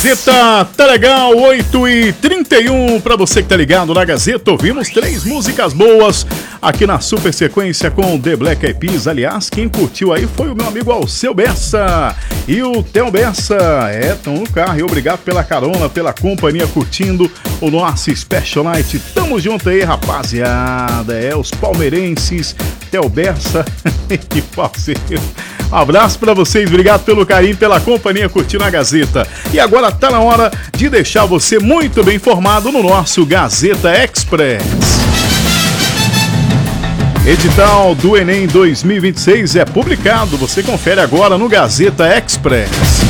Gazeta, tá legal, 8h31 pra você que tá ligado na Gazeta. Ouvimos 3 músicas boas aqui na super sequência com The Black Eyed Peas. Aliás, quem curtiu aí foi o meu amigo Alceu Bessa e o Theo Bessa. Tão no carro e obrigado pela carona, pela companhia, curtindo o nosso Special Night. Tamo junto aí, rapaziada. Os palmeirenses, Theo Bessa e Alceu. Um abraço pra vocês, obrigado pelo carinho, pela companhia, curtindo a Gazeta. E agora tá na hora de deixar você muito bem informado no nosso Gazeta Express. Edital do Enem 2026 é publicado, você confere agora no Gazeta Express.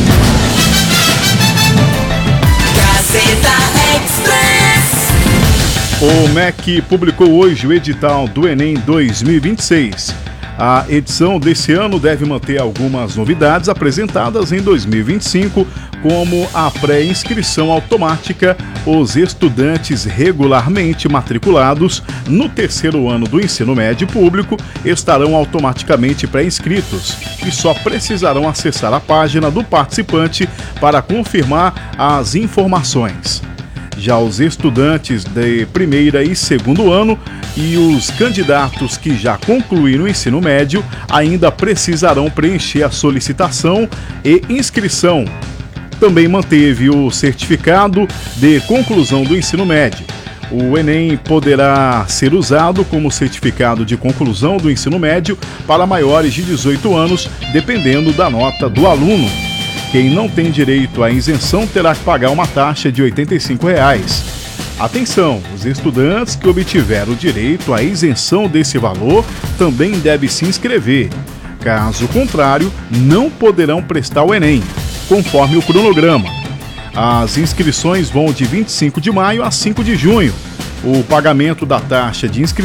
Gazeta Express. O MEC publicou hoje o edital do Enem 2026. A edição desse ano deve manter algumas novidades apresentadas em 2025, como a pré-inscrição automática. Os estudantes regularmente matriculados no terceiro ano do ensino médio público estarão automaticamente pré-inscritos e só precisarão acessar a página do participante para confirmar as informações. Já os estudantes de primeira e segundo ano e os candidatos que já concluíram o ensino médio ainda precisarão preencher a solicitação e inscrição. Também manteve o certificado de conclusão do ensino médio. O Enem poderá ser usado como certificado de conclusão do ensino médio para maiores de 18 anos, dependendo da nota do aluno. Quem não tem direito à isenção terá que pagar uma taxa de R$ 85. Atenção, os estudantes que obtiveram o direito à isenção desse valor também devem se inscrever. Caso contrário, não poderão prestar o Enem, conforme o cronograma. As inscrições vão de 25 de maio a 5 de junho. O pagamento da taxa de inscrição